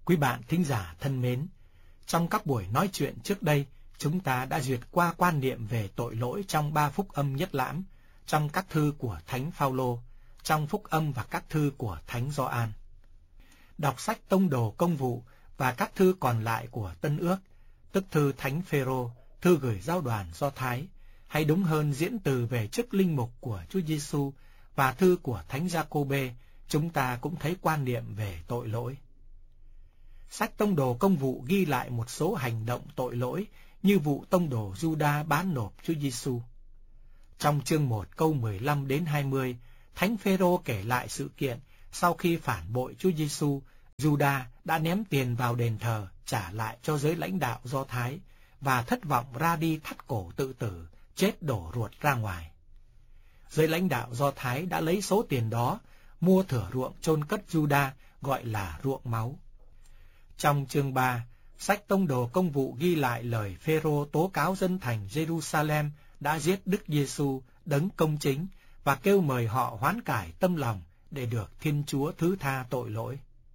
Quý bạn thính giả thân mến, trong các buổi nói chuyện trước đây, chúng ta đã duyệt qua quan niệm về tội lỗi trong 3 phúc âm nhất lãm, trong các thư của Thánh Phaolô, trong phúc âm và các thư của Thánh Gioan. Đọc sách Tông đồ Công vụ và các thư còn lại của Tân Ước, tức thư Thánh Phêrô, thư gửi giáo đoàn Do Thái, hay đúng hơn diễn từ về chức linh mục của Chúa Giêsu và thư của Thánh Giacôbê, chúng ta cũng thấy quan niệm về tội lỗi. Sách Tông đồ Công vụ ghi lại một số hành động tội lỗi như vụ tông đồ Giuđa bán nộp Chúa Giêsu. Trong chương 1 câu 15 đến 20, Thánh Phêrô kể lại sự kiện sau khi phản bội Chúa Giêsu, Giuđa đã ném tiền vào đền thờ trả lại cho giới lãnh đạo Do Thái và thất vọng ra đi thắt cổ tự tử, chết đổ ruột ra ngoài. Giới lãnh đạo Do Thái đã lấy số tiền đó mua thửa ruộng chôn cất Giuđa, gọi là ruộng máu. Trong chương 3, sách Tông đồ Công vụ ghi lại lời Phêrô tố cáo dân thành Jerusalem đã giết Đức Giêsu, đấng công chính, và kêu mời họ hoán cải tâm lòng để được Thiên Chúa thứ tha tội lỗi.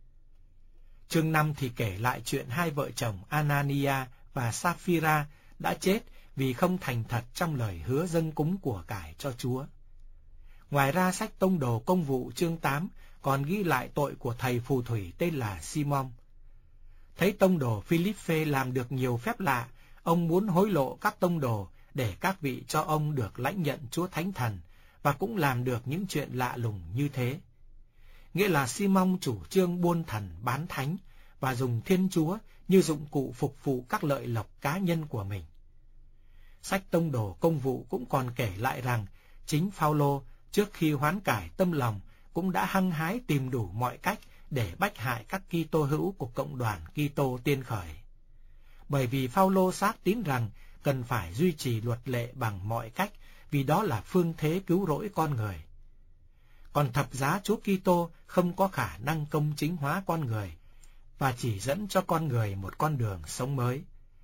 Chương 5 thì kể lại chuyện hai vợ chồng Anania và Sapphira đã chết vì không thành thật trong lời hứa dâng cúng của cải cho Chúa. Ngoài ra, sách Tông đồ Công vụ chương 8 còn ghi lại tội của thầy phù thủy tên là Simon. Thấy tông đồ Philippe làm được nhiều phép lạ, ông muốn hối lộ các tông đồ để các vị cho ông được lãnh nhận Chúa Thánh Thần, và cũng làm được những chuyện lạ lùng như thế. Nghĩa là Simon chủ trương buôn thần bán thánh và dùng Thiên Chúa như dụng cụ phục vụ các lợi lộc cá nhân của mình. Sách Tông đồ Công vụ cũng còn kể lại rằng chính Phaolô trước khi hoán cải tâm lòng cũng đã hăng hái tìm đủ mọi cách để bách hại các Kitô hữu của cộng đoàn Kitô tiên khởi. Bởi vì Phaolô xác tín rằng cần phải duy trì luật lệ bằng mọi cách, vì đó là phương thế cứu rỗi con người. Còn thập giá Chúa Kitô không có khả năng công chính hóa con người và chỉ dẫn cho con người một con đường sống mới.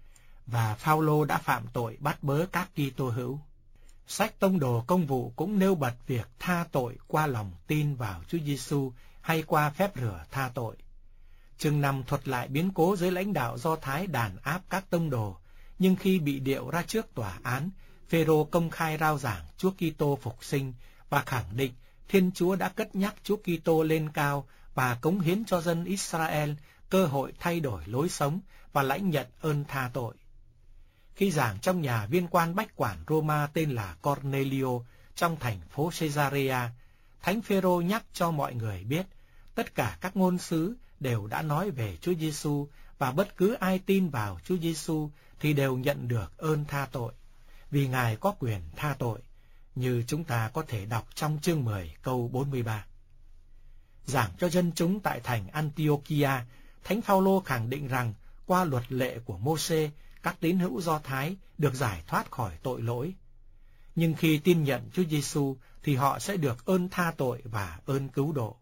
Và Phaolô đã phạm tội bắt bớ các Kitô hữu. Sách Tông đồ Công vụ cũng nêu bật việc tha tội qua lòng tin vào Chúa Giêsu hay qua phép rửa tha tội. Chương 5 thuật lại biến cố giới lãnh đạo Do Thái đàn áp các tông đồ, nhưng khi bị điệu ra trước tòa án, Phêrô công khai rao giảng Chúa Kitô phục sinh và khẳng định Thiên Chúa đã cất nhắc Chúa Kitô lên cao và cống hiến cho dân Israel cơ hội thay đổi lối sống và lãnh nhận ơn tha tội. Khi giảng trong nhà viên quan bách quản Roma tên là Cornelio trong thành phố Caesarea, Thánh Phêrô nhắc cho mọi người biết tất cả các ngôn sứ đều đã nói về Chúa Giêsu, và bất cứ ai tin vào Chúa Giêsu thì đều nhận được ơn tha tội, vì Ngài có quyền tha tội, như chúng ta có thể đọc trong chương 10 câu 43. Giảng cho dân chúng tại thành Antiochia, Thánh Phaolô khẳng định rằng qua luật lệ của Mô-sê, các tín hữu Do Thái được giải thoát khỏi tội lỗi. Nhưng khi tin nhận Chúa Giêsu thì họ sẽ được ơn tha tội và ơn cứu độ.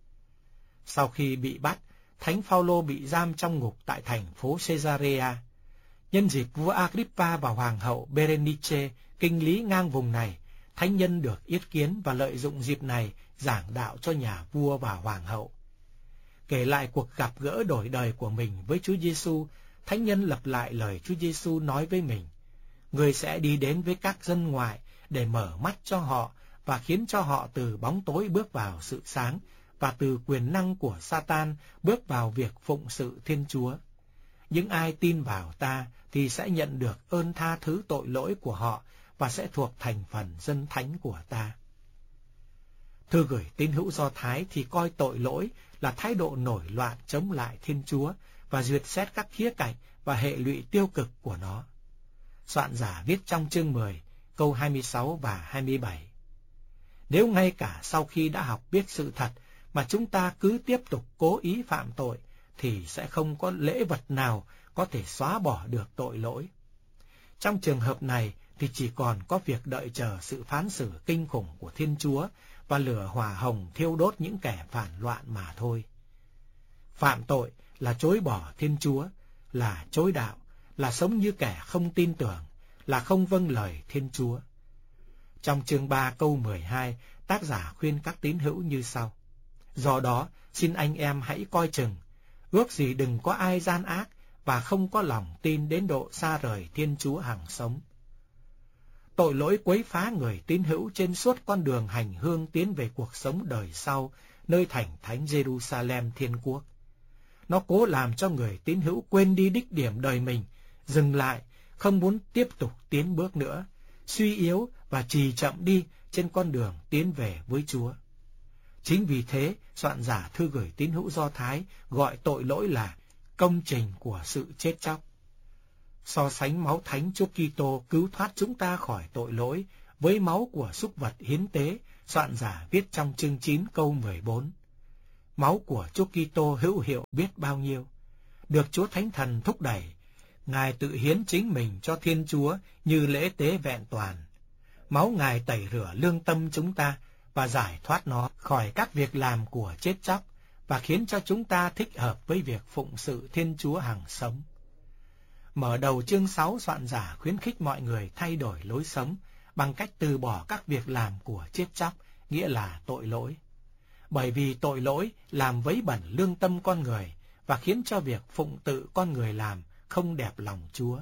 Sau khi bị bắt, Thánh Phaolô bị giam trong ngục tại thành phố Caesarea. Nhân dịp vua Agrippa và hoàng hậu Berenice kinh lý ngang vùng này, thánh nhân được yết kiến và lợi dụng dịp này giảng đạo cho nhà vua và hoàng hậu. Kể lại cuộc gặp gỡ đổi đời của mình với Chúa Giêsu, thánh nhân lặp lại lời Chúa Giêsu nói với mình: Người sẽ đi đến với các dân ngoại để mở mắt cho họ và khiến cho họ từ bóng tối bước vào sự sáng, và từ quyền năng của Satan bước vào việc phụng sự Thiên Chúa. Những ai tin vào ta thì sẽ nhận được ơn tha thứ tội lỗi của họ và sẽ thuộc thành phần dân thánh của ta. Thư gửi tín hữu Do Thái thì coi tội lỗi là thái độ nổi loạn chống lại Thiên Chúa và duyệt xét các khía cạnh và hệ lụy tiêu cực của nó. Soạn giả viết trong chương 10, câu 26 và 27. Nếu ngay cả sau khi đã học biết sự thật mà chúng ta cứ tiếp tục cố ý phạm tội, thì sẽ không có lễ vật nào có thể xóa bỏ được tội lỗi. Trong trường hợp này thì chỉ còn có việc đợi chờ sự phán xử kinh khủng của Thiên Chúa và lửa hỏa hồng thiêu đốt những kẻ phản loạn mà thôi. Phạm tội là chối bỏ Thiên Chúa, là chối đạo, là sống như kẻ không tin tưởng, là không vâng lời Thiên Chúa. Trong chương 3 câu 12, tác giả khuyên các tín hữu như sau: Do đó, xin anh em hãy coi chừng, ước gì đừng có ai gian ác và không có lòng tin đến độ xa rời Thiên Chúa hằng sống. Tội lỗi quấy phá người tín hữu trên suốt con đường hành hương tiến về cuộc sống đời sau, nơi thành thánh Jerusalem Thiên Quốc. Nó cố làm cho người tín hữu quên đi đích điểm đời mình, dừng lại, không muốn tiếp tục tiến bước nữa, suy yếu và trì chậm đi trên con đường tiến về với Chúa. Chính vì thế, soạn giả thư gửi tín hữu Do Thái gọi tội lỗi là công trình của sự chết chóc. So sánh máu thánh Chúa Kitô cứu thoát chúng ta khỏi tội lỗi với máu của súc vật hiến tế, soạn giả viết trong chương 9 câu 14. Máu của Chúa Kitô hữu hiệu biết bao nhiêu, được Chúa Thánh Thần thúc đẩy, Ngài tự hiến chính mình cho Thiên Chúa như lễ tế vẹn toàn. Máu Ngài tẩy rửa lương tâm chúng ta và giải thoát nó khỏi các việc làm của chết chóc và khiến cho chúng ta thích hợp với việc phụng sự Thiên Chúa hằng sống. Mở đầu chương 6, soạn giả khuyến khích mọi người thay đổi lối sống bằng cách từ bỏ các việc làm của chết chóc, nghĩa là tội lỗi. Bởi vì tội lỗi làm vấy bẩn lương tâm con người và khiến cho việc phụng tự con người làm không đẹp lòng Chúa.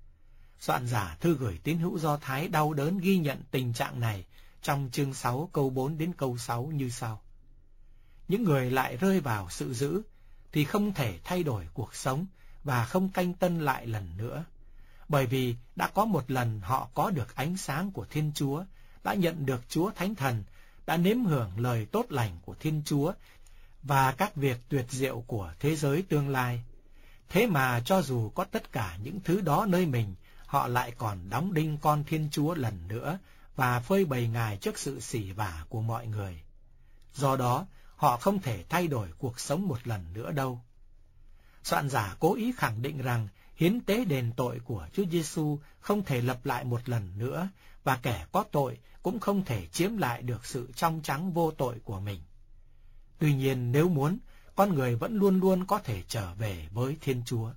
Soạn giả thư gửi tín hữu Do Thái đau đớn ghi nhận tình trạng này trong chương 6 câu 4 đến câu 6 như sau. Những người lại rơi vào sự dữ thì không thể thay đổi cuộc sống và không canh tân lại lần nữa, bởi vì đã có một lần họ có được ánh sáng của Thiên Chúa, đã nhận được Chúa Thánh Thần, đã nếm hưởng lời tốt lành của Thiên Chúa và các việc tuyệt diệu của thế giới tương lai. Thế mà cho dù có tất cả những thứ đó nơi mình, họ lại còn đóng đinh con Thiên Chúa lần nữa và phơi bày Ngài trước sự sỉ vả của mọi người. Do đó, họ không thể thay đổi cuộc sống một lần nữa đâu. Soạn giả cố ý khẳng định rằng hiến tế đền tội của Chúa Giêsu không thể lặp lại một lần nữa, và kẻ có tội cũng không thể chiếm lại được sự trong trắng vô tội của mình. Tuy nhiên, nếu muốn, con người vẫn luôn luôn có thể trở về với Thiên Chúa.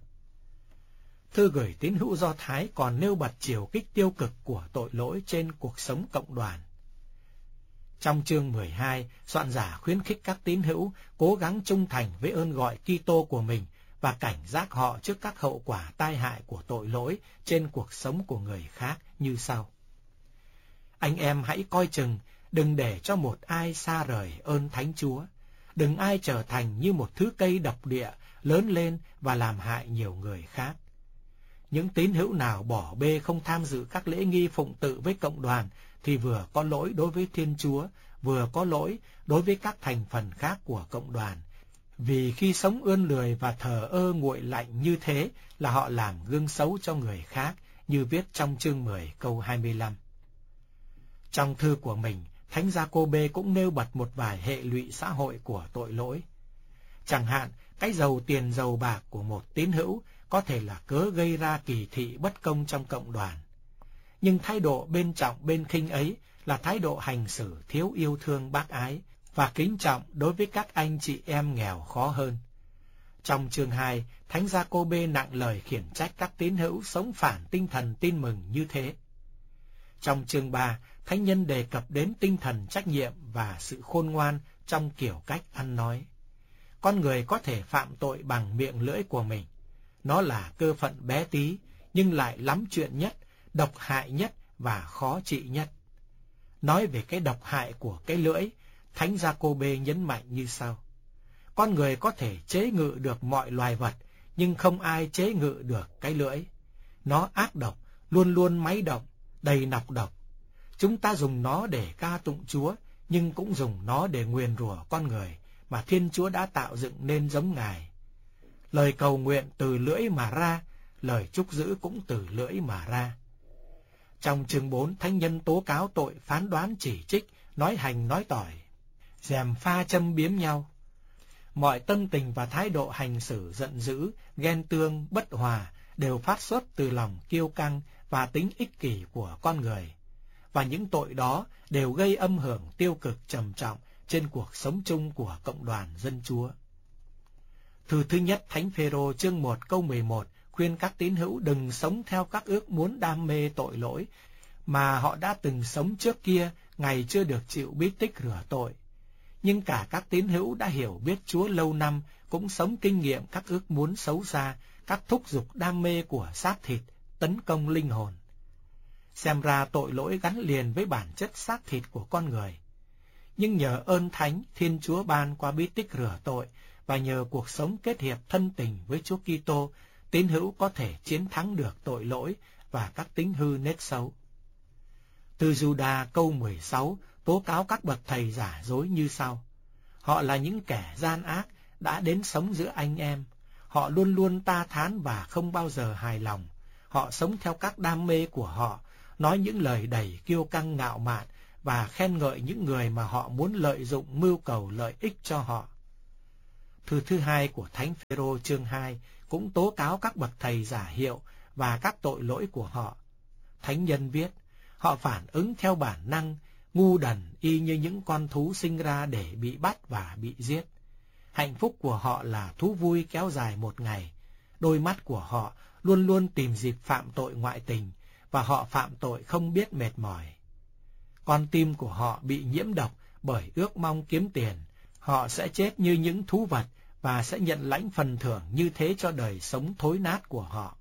Thư gửi tín hữu Do Thái còn nêu bật chiều kích tiêu cực của tội lỗi trên cuộc sống cộng đoàn. Trong chương 12, soạn giả khuyến khích các tín hữu cố gắng trung thành với ơn gọi Kitô của mình và cảnh giác họ trước các hậu quả tai hại của tội lỗi trên cuộc sống của người khác như sau. Anh em hãy coi chừng, đừng để cho một ai xa rời ơn Thánh Chúa. Đừng ai trở thành như một thứ cây độc địa, lớn lên và làm hại nhiều người khác. Những tín hữu nào bỏ bê không tham dự các lễ nghi phụng tự với cộng đoàn thì vừa có lỗi đối với Thiên Chúa, vừa có lỗi đối với các thành phần khác của cộng đoàn. Vì khi sống ươn lười và thờ ơ nguội lạnh như thế là họ làm gương xấu cho người khác, như viết trong chương 10 câu 25. Trong thư của mình, Thánh Gia-cô-bê cũng nêu bật một vài hệ lụy xã hội của tội lỗi. Chẳng hạn, cái giàu tiền giàu bạc của một tín hữu có thể là cớ gây ra kỳ thị bất công trong cộng đoàn. Nhưng thái độ bên trọng bên khinh ấy là thái độ hành xử thiếu yêu thương bác ái và kính trọng đối với các anh chị em nghèo khó hơn. Trong chương 2, Thánh Gia-cô-bê nặng lời khiển trách các tín hữu sống phản tinh thần tin mừng như thế. Trong chương 3, Thánh nhân đề cập đến tinh thần trách nhiệm và sự khôn ngoan trong kiểu cách ăn nói. Con người có thể phạm tội bằng miệng lưỡi của mình. Nó là cơ phận bé tí, nhưng lại lắm chuyện nhất, độc hại nhất và khó trị nhất. Nói về cái độc hại của cái lưỡi, Thánh Gia-cô-bê nhấn mạnh như sau. Con người có thể chế ngự được mọi loài vật, nhưng không ai chế ngự được cái lưỡi. Nó ác độc, luôn luôn máy động, đầy nọc độc. Chúng ta dùng nó để ca tụng Chúa, nhưng cũng dùng nó để nguyền rủa con người mà Thiên Chúa đã tạo dựng nên giống Ngài. Lời cầu nguyện từ lưỡi mà ra, lời chúc giữ cũng từ lưỡi mà ra. Trong chương 4, Thánh nhân tố cáo tội phán đoán chỉ trích, nói hành nói tỏi, gièm pha châm biếm nhau. Mọi tâm tình và thái độ hành xử giận dữ, ghen tương, bất hòa đều phát xuất từ lòng kiêu căng và tính ích kỷ của con người. Và những tội đó đều gây âm hưởng tiêu cực trầm trọng trên cuộc sống chung của cộng đoàn dân Chúa. Thư thứ nhất Thánh Phêrô chương 1 câu 11 khuyên các tín hữu đừng sống theo các ước muốn đam mê tội lỗi mà họ đã từng sống trước kia ngày chưa được chịu bí tích rửa tội. Nhưng cả các tín hữu đã hiểu biết Chúa lâu năm cũng sống kinh nghiệm các ước muốn xấu xa, các thúc giục đam mê của xác thịt tấn công linh hồn. Xem ra tội lỗi gắn liền với bản chất xác thịt của con người. Nhưng nhờ ơn thánh Thiên Chúa ban qua bí tích rửa tội và nhờ cuộc sống kết hiệp thân tình với Chúa Kitô, tín hữu có thể chiến thắng được tội lỗi và các tính hư nết xấu. Từ Giuđa câu 16 tố cáo các bậc thầy giả dối như sau: họ là những kẻ gian ác đã đến sống giữa anh em. Họ luôn luôn ta thán và không bao giờ hài lòng. Họ sống theo các đam mê của họ, nói những lời đầy kiêu căng ngạo mạn và khen ngợi những người mà họ muốn lợi dụng mưu cầu lợi ích cho họ. Thư thứ hai của Thánh Phêrô chương 2 cũng tố cáo các bậc thầy giả hiệu và các tội lỗi của họ. Thánh nhân viết, họ phản ứng theo bản năng, ngu đần y như những con thú sinh ra để bị bắt và bị giết. Hạnh phúc của họ là thú vui kéo dài một ngày. Đôi mắt của họ luôn luôn tìm dịp phạm tội ngoại tình, và họ phạm tội không biết mệt mỏi. Con tim của họ bị nhiễm độc bởi ước mong kiếm tiền. Họ sẽ chết như những thú vật và sẽ nhận lãnh phần thưởng như thế cho đời sống thối nát của họ.